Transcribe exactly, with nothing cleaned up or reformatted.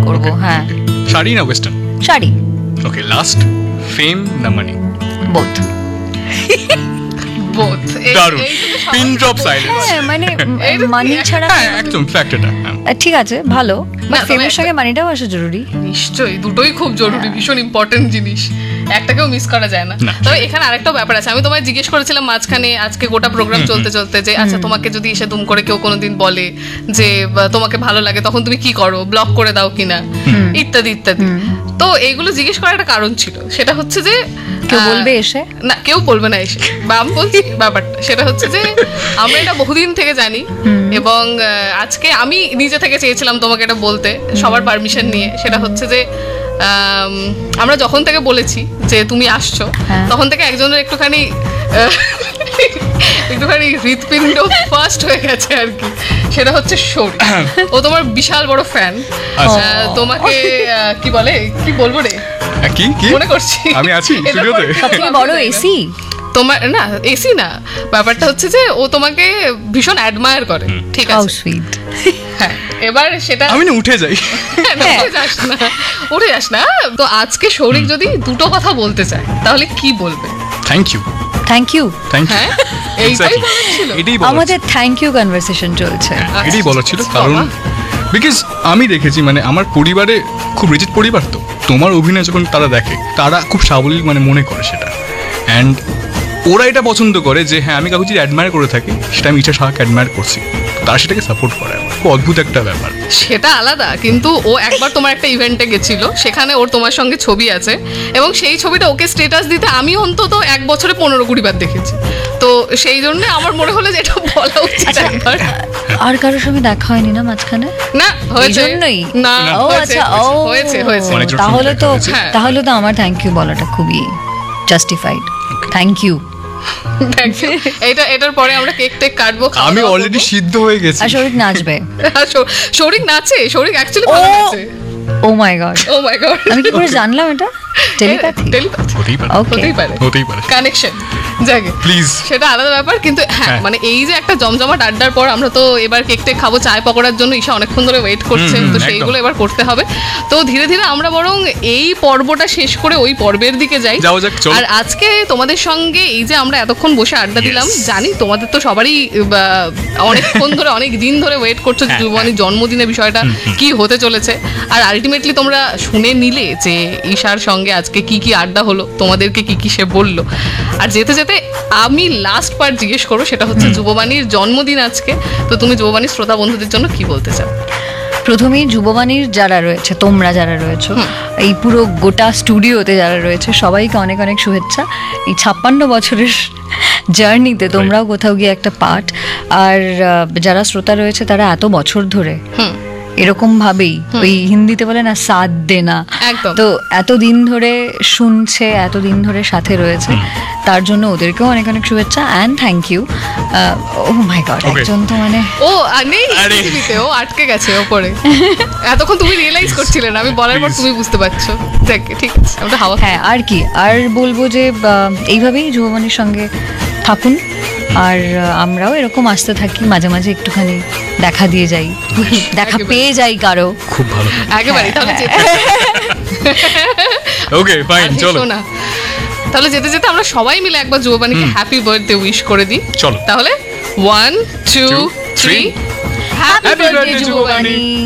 করব। হ্যাঁ, শাড়ি না ওয়েস্টার্ন? শাড়ি। ওকে, লাস্ট, ফেম না মানি? বোথ। বোথ। দারুণ, পিন ড্রপ সাইলেন্স। হ্যাঁ, মানে মানি ছাড়া হ্যাঁ, একদম ফ্যাক্ট এটা। ঠিক আছে, ভালো, বাট ফেমের সঙ্গে মানিটাও আসা জরুরি। নিশ্চয়ই, দুটোই খুব জরুরি, ভীষণ ইম্পর্টেন্ট জিনিস, একটাকেও মিস করা যায় না। তবে এখানে আরেকটা ব্যাপার আছে, আমি তোমায় জিজ্ঞেস করেছিলাম মাঝখানে আজকে গোটা প্রোগ্রাম চলতে চলতে যে আচ্ছা তোমাকে যদি এসে দুম করে কেউ কোনোদিন বলে যে তোমাকে ভালো লাগে তখন তুমি কি করো, ব্লক করে দাও কিনা, ইত্যাদি ইত্যাদি। তো এইগুলো জিজ্ঞেস করার একটা কারণ ছিল, সেটা হচ্ছে যে কেউ বলবে এসে, না কেউ বলবে না এসে, বা আমি বলছি ব্যাপারটা সেটা হচ্ছে যে আমরা এটা বহুদিন থেকে জানি, এবং আজকে আমি নিজে থেকে চেয়েছিলাম তোমাকে এটা বলতে সবার পারমিশন নিয়ে। সেটা হচ্ছে যে আমরা যখন থেকে বলেছি যে তুমি আসছো তখন থেকে একজনের একটুখানি একটুখানি হৃৎপিণ্ড ফার্স্ট হয়ে গেছে আর কি, সেটা হচ্ছে শৌরি। ও তোমার বিশাল বড় ফ্যান, তোমাকে কি বলে, কি বলবো রে, কি কি মনে করছি আমি আছি স্টুডিওতে, সবথেকে বড় এসি তোমার, না এসি না, ব্যাপারটা হচ্ছে যে ও তোমাকে ভীষণ অ্যাডমায়ার করে, ঠিক আছে? সুইট। হ্যাঁ, এবার সেটা আমি না উঠে যাই, উঠে যাস না, উঠে যাস না। তো আজকে শৌরিক যদি দুটো কথা বলতে চায় তাহলে কি বলবে? Thank you. Thank you. Thank you. হ্যাঁ, এইটাই বলার ছিল, এটাই বলার, আমাদের থ্যাংক ইউ কনভারসেশন চলছে, এটাই বলার ছিল। কারণ বিকজ আমি দেখেছি মানে আমার পরিবারে খুব রিজিড পরিবার, তো তোমার অভিনয় যখন তারা দেখে তারা খুব সাবলীল মানে মনে করে সেটা, অ্যান্ড ওরা এটা পছন্দ করে যে হ্যাঁ আমি কাউকে যদি অ্যাডমায়ার করে থাকি সেটা আমি ইচ্ছা সাহাকে অ্যাডমায়ার করছি, তারা সেটাকে সাপোর্ট করে। খুব অদ্ভুত একটা ব্যাপার সেটা, আলাদা। কিন্তু ও একবার তোমার একটা ইভেন্টে গেছিল, সেখানে ওর তোমার সঙ্গে ছবি আছে, এবং সেই ছবিটা ওকে স্ট্যাটাস দিতে আমি অন্তত এক বছরে পনেরো কুড়ি বার দেখেছি। তো সেই জন্য আমার মনে হলো যে এটা বলা উচিত একবার। আর কারোর সঙ্গে দেখা হয়নি না মাঝখানে? না, হয়েছে না, ও আচ্ছা, ও হয়েছে হয়েছে তাহলে তো তাহলে তো আমার থ্যাংক ইউ বলাটা খুবই জাস্টিফাইড। Thank you. এটা এটার পরে আমরা কেক টেক কাটবো, আমি অলরেডি সিদ্ধ হয়ে গেছি। আর শৌরিক নাচবে। শৌরিক নাচে, শৌরিক অ্যাকচুয়ালি ভালো নাচে। ও মাই গড, ও মাই গড, আমি কি করে জানলাম এটা? টেলিপ্যাথি, টেলিপ্যাথি হতেই পারে, হতেই পারে, হতেই পারে, কানেকশন জাগে, প্লিজ, সেটা আলাদা ব্যাপার। কিন্তু হ্যাঁ, মানে এই যে একটা জমজমাট আড্ডার পর আমরা তো এবার কেক টেক খাবো, চায় পকোড়ার জন্য ঈশা অনেকক্ষণ ধরে ওয়েট করছে, তো সেইগুলো এবার করতে হবে। তো ধীরে ধীরে আমরা বরং এই পর্বটা শেষ করে ওই পর্বের দিকে যাই। আর আজকে তোমাদের সঙ্গে এই যে আমরা এতক্ষণ বসে আড্ডা দিলাম, জানি তোমাদের তো সবারই অনেকক্ষণ ধরে অনেক দিন ধরে ওয়েট করছো যুববাণীর জন্মদিনের বিষয়টা কি হতে চলেছে। আর আলটিমেটলি তোমরা শুনে নিলে যে ঈশার সঙ্গে আজকে কি কি আড্ডা হলো, তোমাদেরকে কি কি সে বললো। আর যেতে যেতে আমি লাস্ট পার্ট জিজ্ঞেস করবো, সেটা হচ্ছে যুববাণীর জন্মদিন আজকে, তো তুমি যুববাণীর শ্রোতা বন্ধুদের জন্য কি বলতে চাও? প্রথমেই যুববাণীর যারা রয়েছে, তোমরা যারা রয়েছো, এই পুরো গোটা স্টুডিওতে যারা রয়েছে সবাইকে অনেক অনেক শুভেচ্ছা। এই ছাপ্পান্ন বছরের জার্নিতে তোমরাও কোথাও গিয়ে একটা পার্ট। আর যারা শ্রোতা রয়েছে তারা এত বছর ধরে এরকম ভাবেই, ওই হিন্দিতে বলে না সাথ দেনা, তো এতদিন ধরে শুনছে, এতদিন ধরে সাথে রয়েছে, তার জন্য ওদেরকেও অনেক অনেক শুভেচ্ছা and thank you. O my god, একজন তো মানে ও নেই পৃথিবীতে, ও আটকে গেছে ওপরে। এতক্ষণ তুমি রিয়েলাইজ করছিলে না, আমি বলার পর তুমি বুঝতে পারছো। ঠিক আছে, আমরা হাওয়া। হ্যাঁ, আর কি আর বলবো যে এইভাবেই যুববাণীর সঙ্গে থাকুন, আর আমরাও এরকম আসতে থাকি, মাঝে মাঝে একটুখানি দেখা দিয়ে যাই, দেখা পেয়ে যাই কারো। খুব ভালো, একেবারে। তাহলে ওকে ফাইন, চলো না, তাহলে যেতে যেতে আমরা সবাই মিলে একবার যুববাণীকে হ্যাপি বার্থডে উইশ করে দিই। চলো তাহলে one two three, happy birthday যুববাণী।